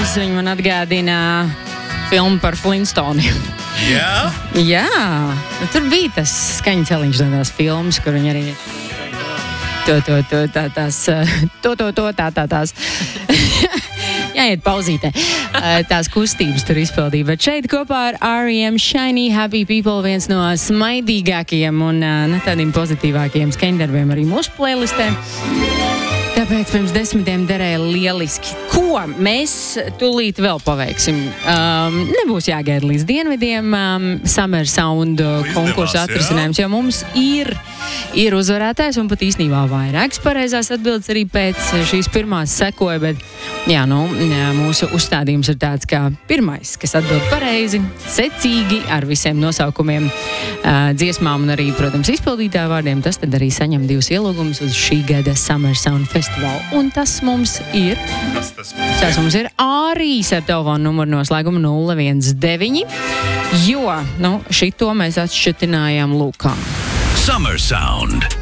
Boys, viņi man atgādina filmu par Flintstoniem. Jā? Jā, tur bija tas skaņa celiņš no tās filmas, kur viņi arī tās jāiet pauzītē. Tās kustības tur izpildīja. Bet šeit kopā ar R.E.M. Shiny Happy People viens no smaidīgākajiem un tādiem pozitīvākajiem skaņdarbiem arī mūsu playlistē. Tāpēc pirms 10 derēja lieliski. Ko mēs tūlīt vēl paveiksim? Nebūs jāgaida līdz dienvidiem Summer Sound konkursu atrisinājums, jo mums ir uzvarētājs un pat īstenībā vairākas pareizās atbildes arī pēc šīs pirmās sekoja, bet jā, mūsu uzstādījums ir tāds kā pirmais, kas atbild pareizi, secīgi ar visiem nosaukumiem, dziesmām un arī, protams, izpildītāju vārdiem, tas tad arī saņem 2 ielūgumus uz šī gada Summer Sound festivālu. Un tas mums ir Ārīs ar telefonu numuru noslēgumu 019, jo, šito mēs atšķetinājām lūkā. Summer Sound.